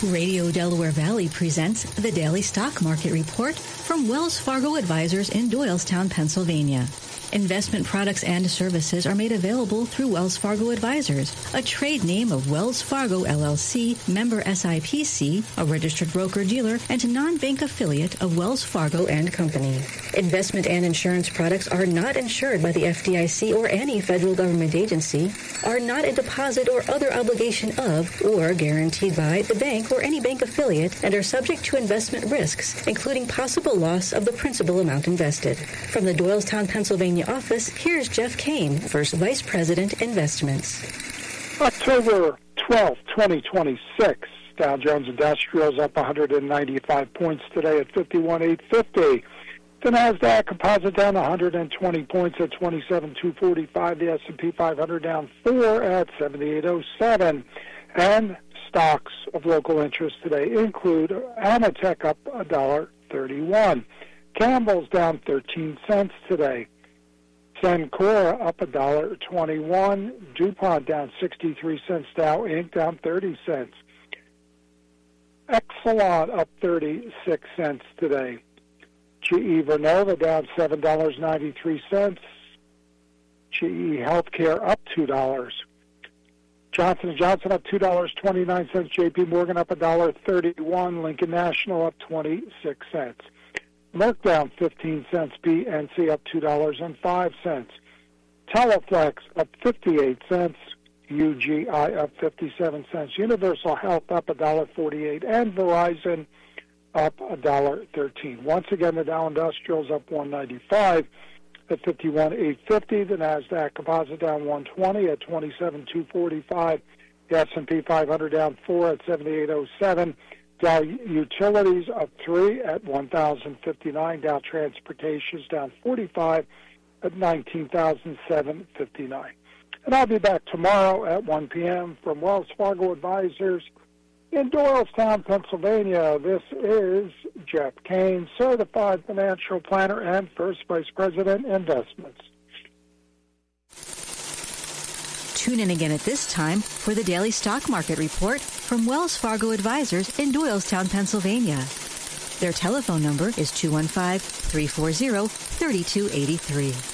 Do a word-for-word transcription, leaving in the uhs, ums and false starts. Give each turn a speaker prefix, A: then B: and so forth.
A: Radio Delaware Valley presents the Daily Stock Market Report from Wells Fargo Advisors in Doylestown, Pennsylvania. Investment products and services are made available through Wells Fargo Advisors, a trade name of Wells Fargo L L C, member S I P C, a registered broker-dealer, and non-bank affiliate of Wells Fargo and Company. Investment and insurance products are not insured by the F D I C or any federal government agency, are not a deposit or other obligation of or guaranteed by the bank or any bank affiliate, and are subject to investment risks, including possible loss of the principal amount invested. From the Doylestown, Pennsylvania office, here's Jeff Kane, First Vice President, Investments.
B: October twelfth, twenty twenty-six. Dow Jones Industrials up one hundred ninety-five points today at fifty-one thousand eight hundred fifty. The NASDAQ Composite down one hundred twenty points at twenty-seven thousand two hundred forty-five. The S and P five hundred down four at seventy-eight oh seven. And stocks of local interest today include Amatech up one dollar thirty-one. Campbell's down thirteen cents today. Cencora up one dollar twenty-one. DuPont down sixty-three cents. Dow Incorporated down thirty cents. Exelon up thirty-six cents today. G E Vernova down seven dollars and ninety-three cents. G E Healthcare up two dollars. Johnson and Johnson up two dollars and twenty-nine cents. J P Morgan up one dollar thirty-one. Lincoln National up twenty-six cents. Merck down fifteen cents. P N C up two dollars and five cents. Teleflex up fifty-eight cents. U G I up fifty-seven cents. Universal Health up one dollar forty-eight. And Verizon up one dollar thirteen. Once again, the Dow Industrials up one ninety-five at fifty-one thousand eight hundred fifty. The NASDAQ Composite down one twenty at twenty-seven thousand two hundred forty-five. The S and P five hundred down four at seventy-eight oh seven. Dow Utilities up three at one thousand fifty-nine. Dow Transportation is down forty-five at nineteen thousand seven hundred fifty-nine. And I'll be back tomorrow at one p.m. from Wells Fargo Advisors in Doylestown, Pennsylvania. This is Jeff Kane, Certified Financial Planner and First Vice President, Investments.
A: Tune in again at this time for the Daily Stock Market Report from Wells Fargo Advisors in Doylestown, Pennsylvania. Their telephone number is two one five, three four zero, three two eight three.